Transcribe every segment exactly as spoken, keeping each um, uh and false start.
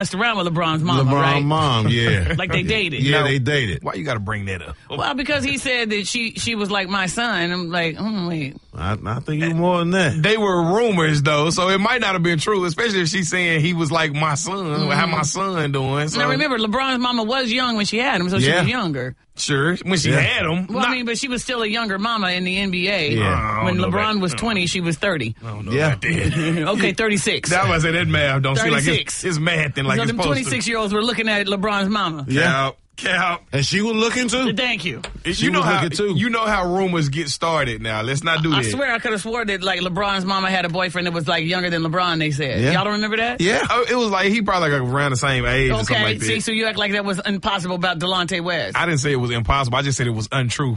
messed around with LeBron's mama, LeBron right? mom, yeah. Like they dated. Yeah, No. they dated. Why you got to bring that up? Well, because he said that she she was like my son. I'm like, oh, wait. I, I think you more than that. They were rumors, though, so it might not have been true, especially if she's saying he was like my son. Mm-hmm. How my son doing? So. Now, remember, LeBron's mama was young when she had him, so Yeah. she was younger. Sure, when she Yeah. had him. Well, Not- I mean, but she was still a younger mama in the N B A. Yeah. I don't When know LeBron that. was twenty, she was thirty. I don't know Yeah. about that. Okay, thirty-six. That was that math don't seem like thirty-six. it's, it's math and like so it's them supposed twenty-six-year-olds were looking at LeBron's mama. to. Yeah. Cap, cap. And she was looking too? Thank you. She you know was how looking too. you know how rumors get started. Now let's not do I that. swear I could have swore that like LeBron's mama had a boyfriend that was like younger than LeBron, they said. Yeah. Y'all don't remember that? Yeah. Oh, it was like he probably like around the same age or something Okay, like that. see, so you act like that was impossible about Delonte West. I didn't say it was impossible. I just said it was untrue.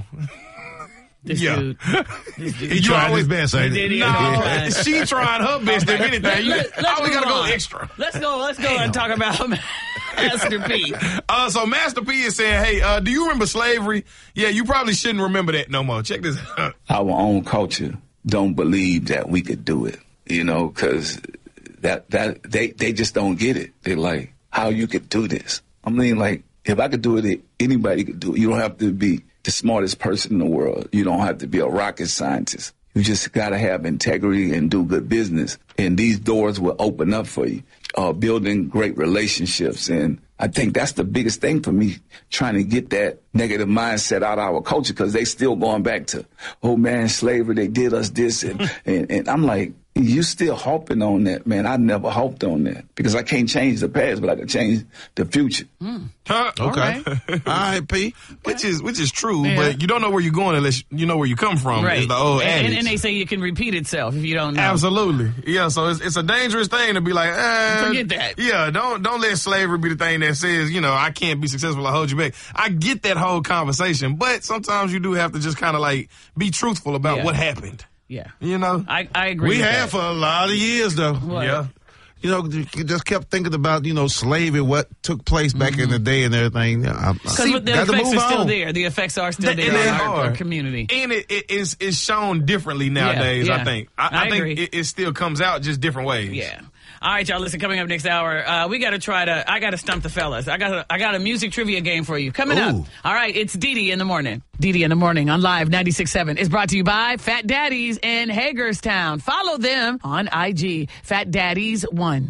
This yeah. dude. This dude. He tried his best, ain't Did he? he? No, Yeah. she tried her best if anything. You, Let- let's I always move gotta go on. extra. Let's go. Let's go and talk about Master P. Uh, so Master P is saying, hey, uh, do you remember slavery? Yeah, you probably shouldn't remember that no more. Check this out. Our own culture don't believe that we could do it, you know, because that that they they just don't get it. They're like, how you could do this? I mean, like, if I could do it, anybody could do it. You don't have to be the smartest person in the world. You don't have to be a rocket scientist. You just got to have integrity and do good business, and these doors will open up for you. Uh, building great relationships, and I think that's the biggest thing for me, trying to get that negative mindset out of our culture, because they still going back to, oh man, slavery, they did us this, and, and, and I'm like, you still hoping on that, man. I never hoped on that, because I can't change the past, but I can change the future. Mm. Huh? Okay. All right, P. Which is which is true, Yeah. but you don't know where you're going unless you know where you come from. Right. Is the old and, and, adage. and they say it can repeat itself if you don't know. Absolutely. Yeah, so it's, it's a dangerous thing to be like, eh, Forget that. Yeah, don't don't let slavery be the thing that says, you know, I can't be successful, I hold you back. I get that whole conversation, but sometimes you do have to just kind of like be truthful about Yeah. what happened. Yeah. You know? I, I agree We with have that. for a lot of years, though. What? Yeah. You know, you just kept thinking about, you know, slavery, what took place back in the day and everything. Yeah, I- I- Because See, the got to effects move are still on. there. The effects are still And there they in our, are. our community. And it, it is it's shown differently nowadays, yeah. I think. I, I I, think agree. it, it still comes out just different ways. Yeah. All right, y'all. Listen, coming up next hour, uh, we got to try to. I got to stump the fellas. I got. A, I got a music trivia game for you coming up. Ooh. All right, it's Dee Dee in the morning. Dee Dee in the morning on Live ninety-six point seven is brought to you by Fat Daddies in Hagerstown. Follow them on I G. Fat Daddies One.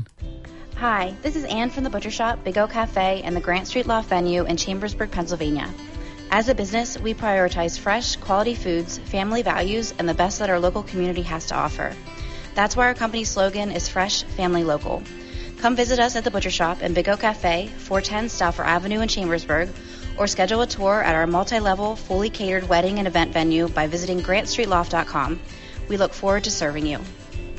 Hi, this is Ann from the Butcher Shop, Big O Cafe, and the Grant Street Loft venue in Chambersburg, Pennsylvania. As a business, we prioritize fresh, quality foods, family values, and the best that our local community has to offer. That's why our company's slogan is Fresh, Family, Local. Come visit us at the Butcher Shop and Big O Cafe, four ten Stauffer Avenue in Chambersburg, or schedule a tour at our multi-level, fully catered wedding and event venue by visiting grant street loft dot com. We look forward to serving you.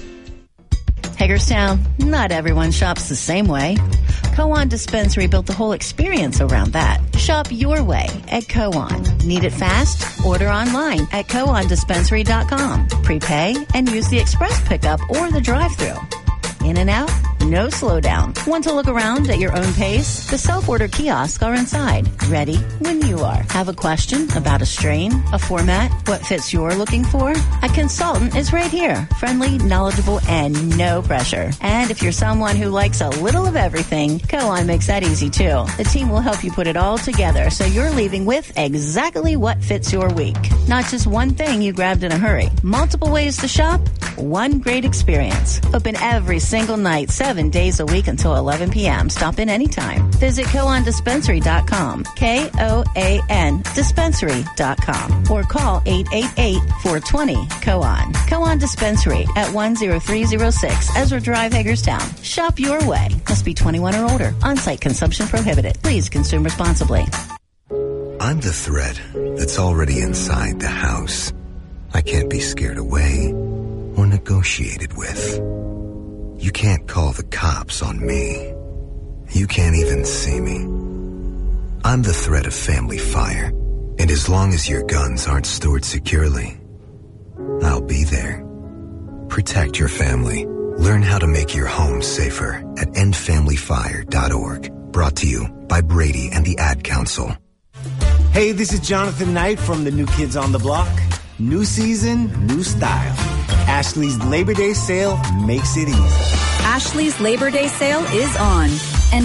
Hagerstown, not everyone shops the same way. Co-on Dispensary built the whole experience around that. Shop your way at Co-on. Need it fast? Order online at co on dispensary dot com. Prepay and use the express pickup or the drive-thru. In and out, no slowdown. Want to look around at your own pace? The self-order kiosks are inside, ready when you are. Have a question about a strain, a format, what fits you're looking for? A consultant is right here. Friendly, knowledgeable, and no pressure. And if you're someone who likes a little of everything, Co-on makes that easy too. The team will help you put it all together so you're leaving with exactly what fits your week. Not just one thing you grabbed in a hurry. Multiple ways to shop, one great experience. Open every single night, seven days a week until eleven p.m. Stop in anytime. Visit co on dispensary dot com. K O A N dispensary dot com. Or call eight eight eight, four two zero, C O on. Co-on Dispensary at one zero three zero six Ezra Drive, Hagerstown. Shop your way. Must be twenty-one or older. On-site consumption prohibited. Please consume responsibly. I'm the threat that's already inside the house. I can't be scared away or negotiated with. You can't call the cops on me. You can't even see me. I'm the threat of family fire, and as long as your guns aren't stored securely, I'll be there. Protect your family. Learn how to make your home safer at end family fire dot org. Brought to you by Brady and the Ad Council. Hey, this is Jonathan Knight from the New Kids on the Block. New season, new style. Ashley's Labor Day sale makes it easy. Ashley's Labor Day sale is on.